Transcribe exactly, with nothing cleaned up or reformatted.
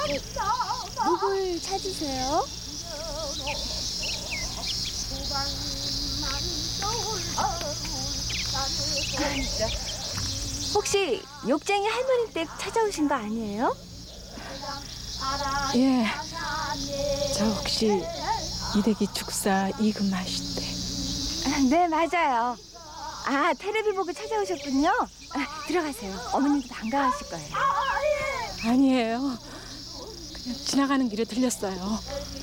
누굴 찾으세요? 혹시 욕쟁이 할머니 댁 찾아오신 거 아니에요? 예. 저 혹시 이대기 축사 이금하시대? 네, 맞아요. 아, 텔레비 보고 찾아오셨군요. 아, 들어가세요. 어머님도 반가워하실 거예요. 아니에요. 그냥 지나가는 길에 들렸어요.